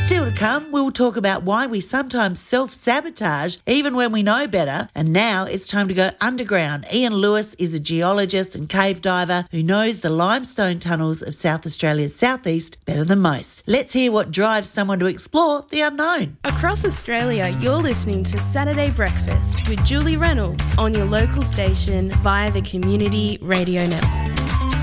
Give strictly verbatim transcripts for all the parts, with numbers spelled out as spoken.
Still to come, we'll talk about why we sometimes self-sabotage even when we know better. And now it's time to go underground. Ian Lewis is a geologist and cave diver who knows the limestone tunnels of South Australia's southeast better than most. Let's hear what drives someone to explore the unknown. Across Australia, you're listening to Saturday Breakfast with Julie Reynolds on your local station via the Community Radio Network.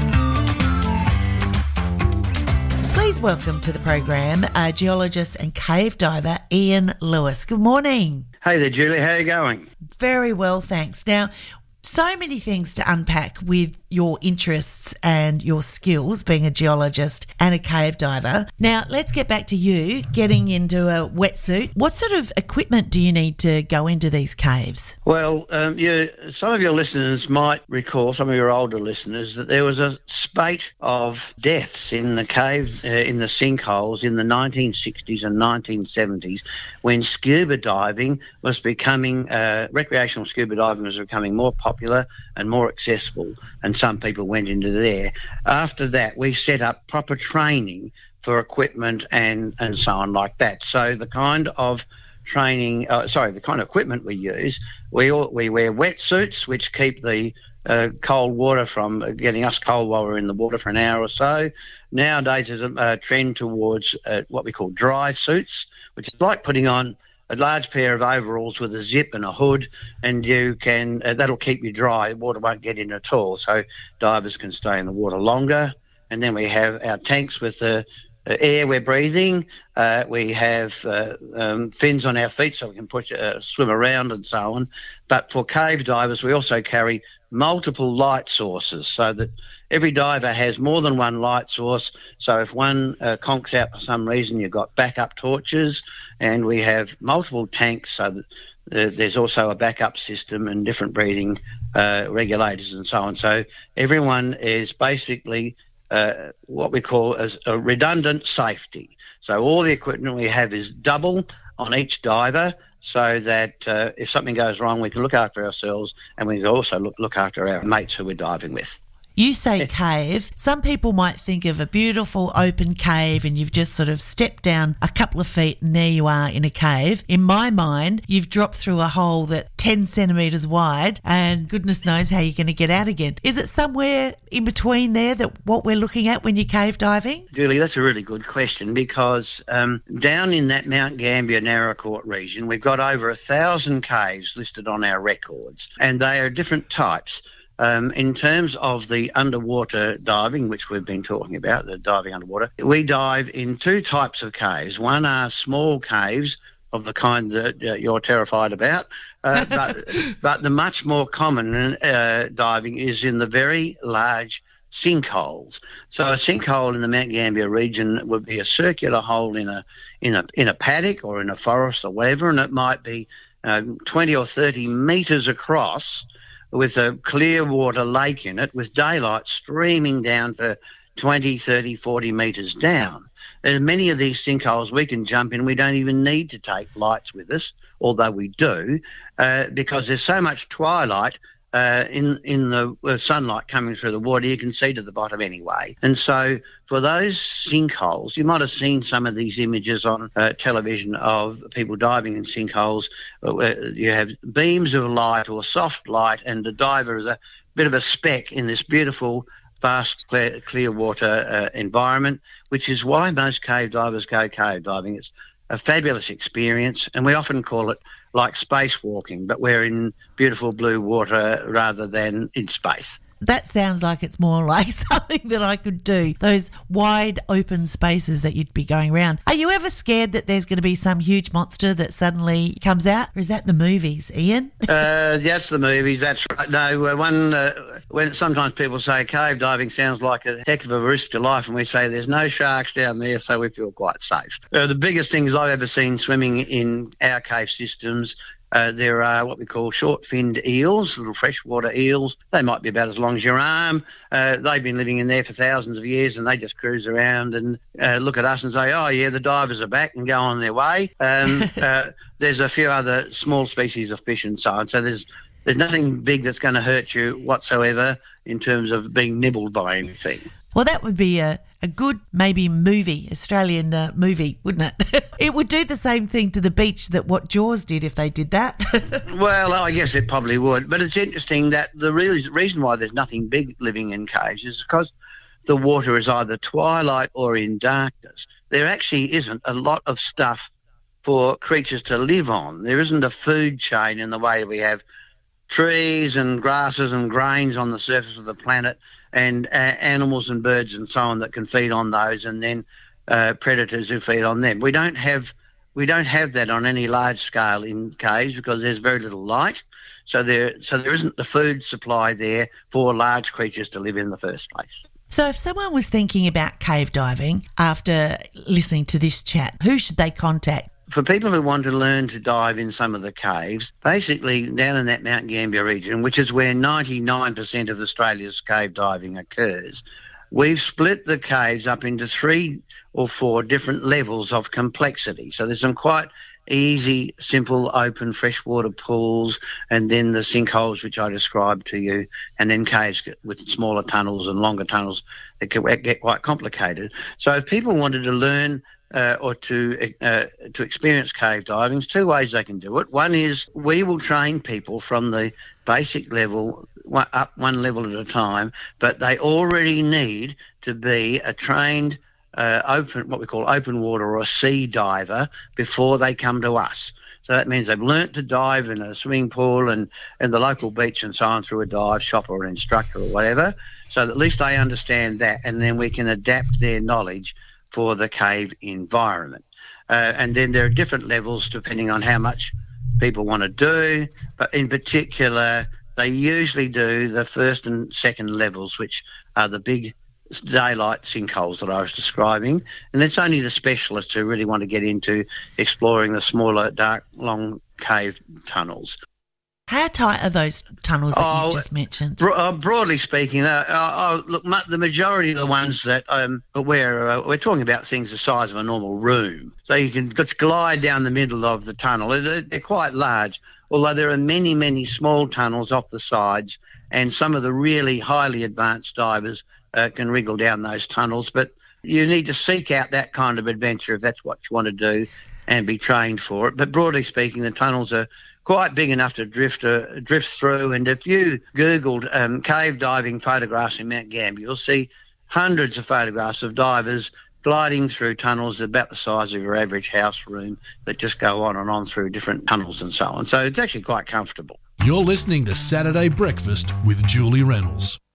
Please welcome to the program uh, geologist and cave diver Ian Lewis. Good morning. Hey there, Julie. How are you going? Very well, thanks. Now, so many things to unpack with your interests and your skills being a geologist and a cave diver. Now, let's get back to you getting into a wetsuit. What sort of equipment do you need to go into these caves? Well, um, you, some of your listeners might recall, some of your older listeners, that there was a spate of deaths in the cave, uh, in the sinkholes in the nineteen sixties and nineteen seventies when scuba diving was becoming, uh, recreational scuba diving was becoming more popular and more accessible, and some people went into there. After that, we set up proper training for equipment and, and so on like that. So the kind of training, uh, sorry, the kind of equipment we use, we all, we wear wetsuits which keep the uh, cold water from getting us cold while we're in the water for an hour or so. Nowadays there's a, a trend towards uh, what we call dry suits, which is like putting on a large pair of overalls with a zip and a hood, and you can uh, that'll keep you dry. The water won't get in at all, so divers can stay in the water longer. And then we have our tanks with the uh, air we're breathing. Uh, we have uh, um, fins on our feet so we can push, uh, swim around and so on. But for cave divers, we also carry multiple light sources so that every diver has more than one light source. So if one uh, conks out for some reason, you've got backup torches, and we have multiple tanks so that uh, there's also a backup system and different breathing uh, regulators and so on. So everyone is basically uh, what we call as a redundant safety. So all the equipment we have is double on each diver, so that uh, if something goes wrong, we can look after ourselves, and we can also look, look after our mates who we're diving with. You say cave. Some people might think of a beautiful open cave and you've just sort of stepped down a couple of feet and there you are in a cave. In my mind, you've dropped through a hole that's ten centimetres wide and goodness knows how you're going to get out again. Is it somewhere in between there that what we're looking at when you're cave diving? Julie, that's a really good question, because um, down in that Mount Gambier Naracoorte region, we've got over a thousand caves listed on our records, and they are different types. Um, in terms of the underwater diving, which we've been talking about, the diving underwater, we dive in two types of caves. One are small caves of the kind that uh, you're terrified about, uh, but, but the much more common uh, diving is in the very large sinkholes. So a sinkhole in the Mount Gambier region would be a circular hole in a in a in a paddock or in a forest or whatever, and it might be um, twenty or thirty metres across, with a clear water lake in it, with daylight streaming down to twenty, thirty, forty metres down. There's many of these sinkholes we can jump in. We don't even need to take lights with us, although we do, uh, because there's so much twilight uh, in in the uh, sunlight coming through the water, you can see to the bottom anyway. And so for those sinkholes, you might have seen some of these images on uh, television of people diving in sinkholes. Uh, you have beams of light or soft light, and the diver is a bit of a speck in this beautiful, vast, clear, clear water uh, environment, which is why most cave divers go cave diving. It's a fabulous experience, and we often call it like spacewalking, but we're in beautiful blue water rather than in space. That sounds like it's more like something that I could do, those wide open spaces that you'd be going around. Are you ever scared that there's going to be some huge monster that suddenly comes out? Or is that the movies, Ian? uh, that's the movies, that's right. No, uh, one, uh, when sometimes people say cave diving sounds like a heck of a risk to life, and we say there's no sharks down there, so we feel quite safe. Uh, the biggest things I've ever seen swimming in our cave systems, Uh, there are what we call short-finned eels, little freshwater eels. They might be about as long as your arm. Uh, they've been living in there for thousands of years, and they just cruise around and uh, look at us and say, oh, yeah, the divers are back, and go on their way. Um, uh, there's a few other small species of fish and so on. So there's there's nothing big that's going to hurt you whatsoever in terms of being nibbled by anything. Well, that would be a, a good maybe movie, Australian uh, movie, wouldn't it? It would do the same thing to the beach that what Jaws did if they did that. Well, I guess it probably would. But it's interesting that the real reason why there's nothing big living in caves is because the water is either twilight or in darkness. There actually isn't a lot of stuff for creatures to live on. There isn't a food chain in the way we have trees and grasses and grains on the surface of the planet, and uh, animals and birds and so on that can feed on those, and then uh, predators who feed on them. We don't have we don't have that on any large scale in caves because there's very little light, so there so there isn't the food supply there for large creatures to live in the first place. So if someone was thinking about cave diving after listening to this chat, who should they contact? For people who want to learn to dive in some of the caves, basically down in that Mount Gambier region, which is where ninety-nine percent of Australia's cave diving occurs, we've split the caves up into three or four different levels of complexity. So there's some quite easy, simple, open freshwater pools, and then the sinkholes, which I described to you, and then caves with smaller tunnels and longer tunnels that can get quite complicated. So if people wanted to learn Uh, or to uh, to experience cave diving, there's two ways they can do it. One is we will train people from the basic level up one level at a time, but they already need to be a trained uh, open, what we call open water or a sea diver before they come to us. So that means they've learnt to dive in a swimming pool and, and the local beach and so on through a dive shop or an instructor or whatever, so that at least they understand that, and then we can adapt their knowledge for the cave environment. Uh, and then there are different levels depending on how much people want to do, but in particular, they usually do the first and second levels, which are the big daylight sinkholes that I was describing, and it's only the specialists who really want to get into exploring the smaller, dark, long cave tunnels. How tight are those tunnels that oh, you've just mentioned? Bro- uh, broadly speaking, uh, uh, look, ma- the majority of the ones that um, we're uh, we're talking about things the size of a normal room, so you can just glide down the middle of the tunnel. They're, they're quite large, although there are many, many small tunnels off the sides, and some of the really highly advanced divers uh, can wriggle down those tunnels. But you need to seek out that kind of adventure if that's what you want to do, and be trained for it. But broadly speaking, the tunnels are quite big enough to drift uh, drift through. And if you Googled um, cave diving photographs in Mount Gambier, you'll see hundreds of photographs of divers gliding through tunnels about the size of your average house room that just go on and on through different tunnels and so on. So it's actually quite comfortable. You're listening to Saturday Breakfast with Julie Reynolds.